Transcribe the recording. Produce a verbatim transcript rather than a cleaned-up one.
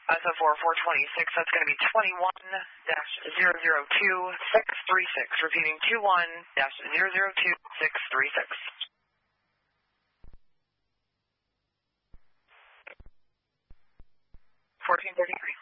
S O four four twenty-six, that's going to be twenty-one dash zero zero two six three six. Repeating, twenty-one dash zero zero two six three six. fourteen thirty-three.